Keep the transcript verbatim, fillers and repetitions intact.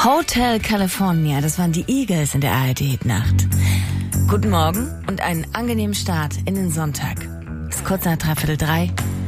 Hotel California, das waren die Eagles in der A R D-Nacht. Guten Morgen und einen angenehmen Start in den Sonntag. Es ist kurz nach dreiviertel drei.